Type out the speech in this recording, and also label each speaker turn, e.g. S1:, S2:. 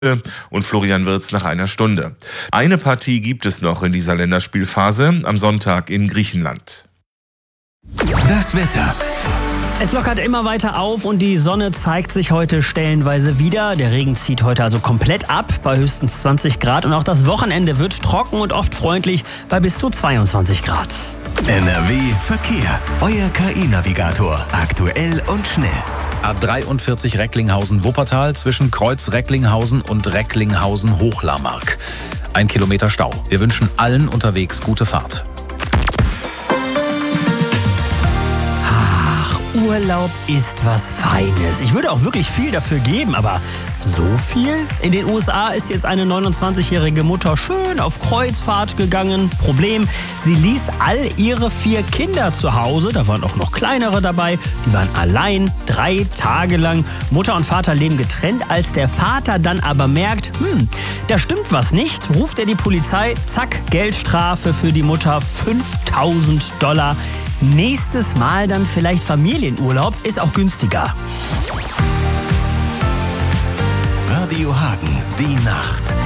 S1: und Florian Wirtz nach einer Stunde. Eine Partie gibt es noch in dieser Länderspielphase am Sonntag in Griechenland.
S2: Das Wetter.
S3: Es lockert immer weiter auf und die Sonne zeigt sich heute stellenweise wieder. Der Regen zieht heute also komplett ab bei höchstens 20 Grad. Und auch das Wochenende wird trocken und oft freundlich bei bis zu 22 Grad.
S2: NRW Verkehr. Euer KI-Navigator. Aktuell und schnell.
S4: A43 Recklinghausen-Wuppertal zwischen Kreuz Recklinghausen und Recklinghausen-Hochlarmark. 1 Kilometer Stau. Wir wünschen allen unterwegs gute Fahrt.
S3: Urlaub ist was Feines. Ich würde auch wirklich viel dafür geben, aber so viel? In den USA ist jetzt eine 29-jährige Mutter schön auf Kreuzfahrt gegangen. Problem, sie ließ all ihre 4 Kinder zu Hause. Da waren auch noch kleinere dabei. Die waren allein 3 Tage lang. Mutter und Vater leben getrennt. Als der Vater dann aber merkt, da stimmt was nicht, ruft er die Polizei. Zack, Geldstrafe für die Mutter, $5.000. Nächstes Mal dann vielleicht Familienurlaub, ist auch günstiger.
S2: Radio Hagen, die Nacht.